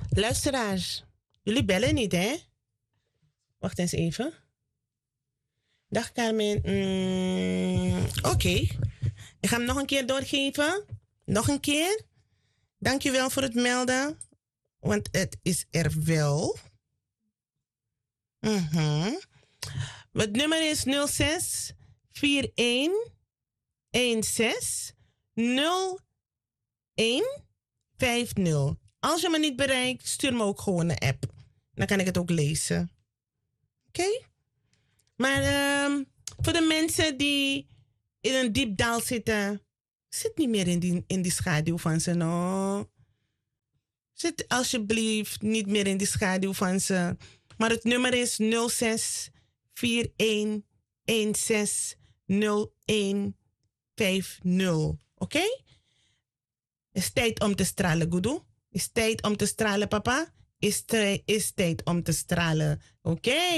Luisteraars, jullie bellen niet, hè? Wacht eens even. Dag Carmen. Oké. Ik ga hem nog een keer doorgeven. Nog een keer. Dankjewel voor het melden. Want het is er wel. Het nummer is 06 41 16 01 50. Als je me niet bereikt, stuur me ook gewoon een app. Dan kan ik het ook lezen. Oké? Maar voor de mensen die in een diep dal zitten, zit niet meer in die schaduw van ze, no. Zit alsjeblieft niet meer in die schaduw van ze. Maar het nummer is 06 41 16 01 50. Oké? Is tijd om te stralen, Gudu. Is tijd om te stralen, papa. Is tijd om te stralen. Oké.